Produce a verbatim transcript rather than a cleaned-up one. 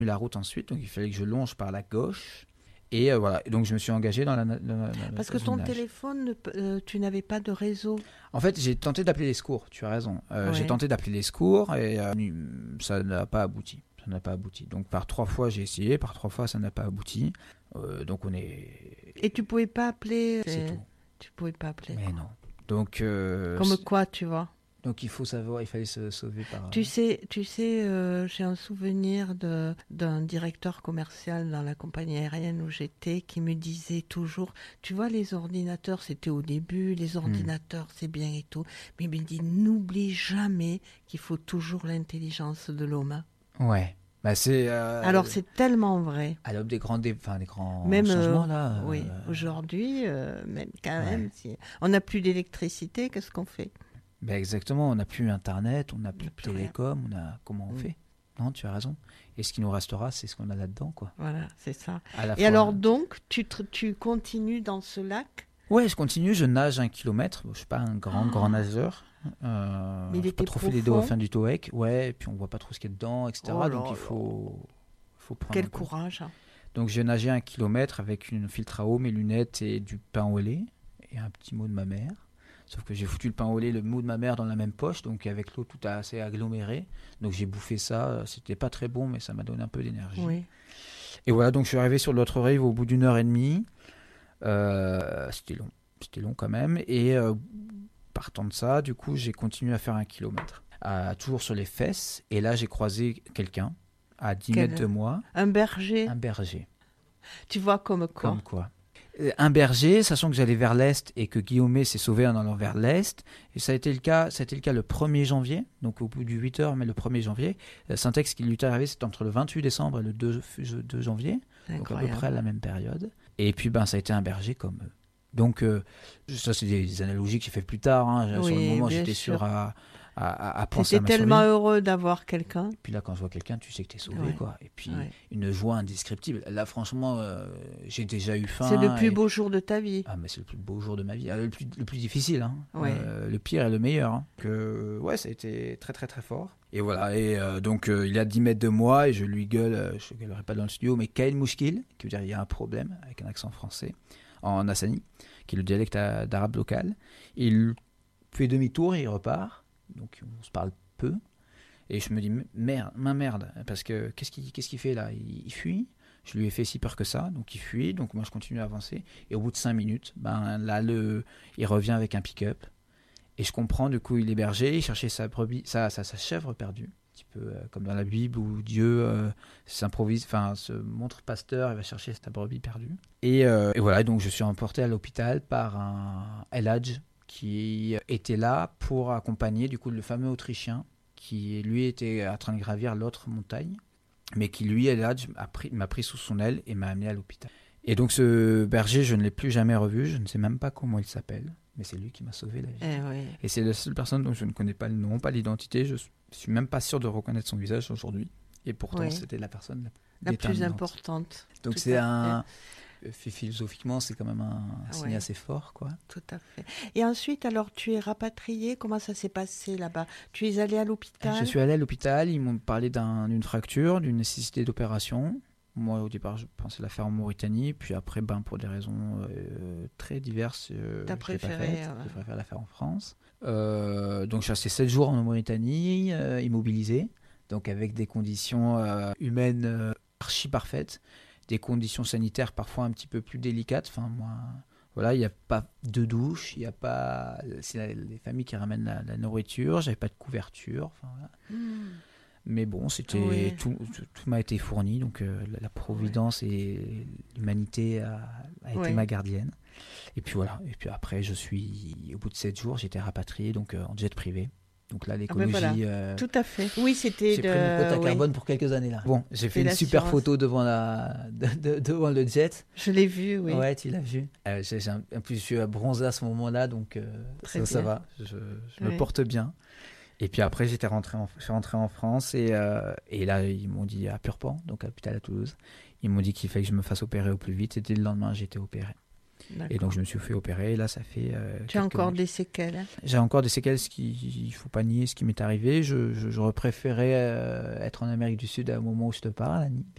la route ensuite, donc il fallait que je longe par la gauche. Et euh, voilà, et donc je me suis engagé dans la... Dans la dans Parce que ton nage. téléphone, euh, tu n'avais pas de réseau. En fait, j'ai tenté d'appeler les secours, tu as raison. Euh, Ouais. J'ai tenté d'appeler les secours et euh, ça n'a pas abouti. Ça n'a pas abouti. Donc par trois fois j'ai essayé, par trois fois ça n'a pas abouti. Euh, donc on est... Et tu pouvais pas appeler. C'est euh, tout. Tu pouvais pas appeler. Mais non. Donc, euh, Comme quoi, tu vois. donc il faut savoir, il fallait se sauver par... Tu sais, tu sais euh, j'ai un souvenir de, d'un directeur commercial dans la compagnie aérienne où j'étais qui me disait toujours, tu vois, les ordinateurs, c'était au début, les ordinateurs, mmh. c'est bien et tout, mais il me dit, n'oublie jamais qu'il faut toujours l'intelligence de l'homme. Ouais. Bah c'est, euh, Alors c'est tellement vrai. à l'aube des grands, dé... enfin, des grands même, changements euh, là. Oui, euh... aujourd'hui, euh, même quand ouais. même, si on n'a plus d'électricité, qu'est-ce qu'on fait? Ben exactement, on n'a plus Internet, on n'a plus, plus télécom, on a comment on mmh. fait? Non, tu as raison. Et ce qui nous restera, c'est ce qu'on a là-dedans, quoi. Voilà, c'est ça. À la Et fois, alors donc, tu, te, tu continues dans ce lac? Ouais, je continue, je nage un kilomètre. Je suis pas un grand, oh. grand nageur. Euh, Mais il était pas trop profond. fait les dauphins du Toec. Ouais, et puis on voit pas trop ce qu'il y a dedans, et cetera. Oh donc là il faut, faut prendre. Quel courage. Donc j'ai nagé un kilomètre avec une filtre à eau, mes lunettes et du pain au lait et un petit mot de ma mère. Sauf que j'ai foutu le pain au lait, le mot de ma mère dans la même poche, donc avec l'eau tout assez aggloméré. Donc j'ai bouffé ça, c'était pas très bon, mais ça m'a donné un peu d'énergie. Oui. Et voilà, donc je suis arrivé sur l'autre rive au bout d'une heure et demie. Euh, c'était long, c'était long quand même. Et euh, partant de ça, du coup, j'ai continué à faire un kilomètre, à, toujours sur les fesses. Et là, j'ai croisé quelqu'un à dix Quel... mètres de moi. Un berger. Un berger. Tu vois comme quoi. Comme quoi. Un berger, sachant que j'allais vers l'est et que Guillaumet s'est sauvé en allant vers l'est. Et ça a été le cas, ça a été le cas le premier janvier, donc au bout du huit heures, mais le premier janvier. Syntex qui lui est arrivé, c'était entre le vingt-huit décembre et le deux janvier, donc à peu près à la même période. Et puis ben, ça a été un berger comme eux. Donc euh, ça, c'est des analogies que j'ai fait plus tard. Hein. Oui, sur le moment, j'étais sûr. sûr à... À, à, à penser C'était à tellement survie. heureux d'avoir quelqu'un. Puis là, quand je vois quelqu'un, tu sais que tu es sauvé, ouais. quoi. Et puis, ouais. une joie indescriptible. Là, franchement, euh, j'ai déjà eu faim. C'est le plus et... beau jour de ta vie. Ah, mais c'est le plus beau jour de ma vie. Ah, le, plus, le plus difficile, hein. ouais. euh, le pire et le meilleur. Hein. Que, ouais, ça a été très, très, très fort. Et voilà, et euh, donc, euh, il est à dix mètres de moi, et je lui gueule, euh, je ne gueulerai pas dans le studio, mais Kaïn Mouchkil, qui veut dire il y a un problème, avec un accent français, en Hassani, qui est le dialecte d'arabe local. Il fait demi-tour et il repart. Donc on se parle peu et je me dis merde, ma merde, parce que qu'est-ce qu'il, qu'est-ce qu'il fait là, il, il fuit. Je lui ai fait si peur que ça, donc il fuit, donc moi je continue à avancer et au bout de cinq minutes, ben là le, il revient avec un pick-up et je comprends, du coup il est berger, il cherchait sa brebis, sa, sa, sa chèvre perdue, un petit peu euh, comme dans la Bible où Dieu euh, s'improvise, enfin se montre pasteur, il va chercher sa brebis perdue et, euh, et voilà, donc je suis emporté à l'hôpital par un El Hadj qui était là pour accompagner du coup le fameux Autrichien qui lui était en train de gravir l'autre montagne, mais qui lui là, a pris, m'a pris sous son aile et m'a amené à l'hôpital. Et donc ce berger, je ne l'ai plus jamais revu, je ne sais même pas comment il s'appelle, mais c'est lui qui m'a sauvé la vie. Eh oui. Et c'est la seule personne dont je ne connais pas le nom, pas l'identité, je suis même pas sûr de reconnaître son visage aujourd'hui. Et pourtant oui. C'était la personne la, la plus importante. Donc Tout c'est un... philosophiquement, c'est quand même un signe ouais. assez fort, quoi. Tout à fait. Et ensuite, alors, tu es rapatrié. Comment ça s'est passé là-bas? Tu es allé à l'hôpital? Je suis allé à l'hôpital. Ils m'ont parlé d'un, d'une fracture, d'une nécessité d'opération. Moi, au départ, je pensais la faire en Mauritanie. Puis après, ben, pour des raisons euh, très diverses, euh, T'as je l'ai pas préféré, faite. ouais. J'ai préféré la faire en France. Euh, donc, je suis resté sept jours en Mauritanie, euh, immobilisé. Donc, avec des conditions euh, humaines euh, archi parfaites. Des conditions sanitaires parfois un petit peu plus délicates. Enfin, moi, voilà, il n'y a pas de douche, il n'y a pas... C'est la, les familles qui ramènent la, la nourriture, j'avais pas de couverture. Enfin, voilà. mmh. Mais bon, c'était, oui. tout, tout, tout m'a été fourni, donc euh, la, la providence oui. et l'humanité a, a été oui. ma gardienne. Et puis voilà, et puis après, je suis, au bout de sept jours, j'étais rapatrié donc, euh, en jet privé. Donc là, l'écologie... Ah ben voilà. euh, Tout à fait. Oui, c'était... J'ai de... pris mon quota oui. carbone pour quelques années là. Bon, j'ai fait une super photo devant, la... de, de, devant le jet. Je l'ai vu, oui. Ouais, tu l'as vu. Euh, j'ai, j'ai un... En plus, je suis bronzé à ce moment-là, donc euh, ça, ça va. Je, je oui. me porte bien. Et puis après, j'étais rentré en, je suis rentré en France et, euh, et là, ils m'ont dit à Purpan, donc à l'hôpital à Toulouse, ils m'ont dit qu'il fallait que je me fasse opérer au plus vite. Et dès le lendemain, j'ai été opéré. D'accord. Et donc je me suis fait opérer et là ça fait euh, tu as encore mois. Des séquelles hein? J'ai encore des séquelles, ce qui, il faut pas nier ce qui m'est arrivé. Je, je, j'aurais préféré euh, être en Amérique du Sud à un moment où je te parle, Annie.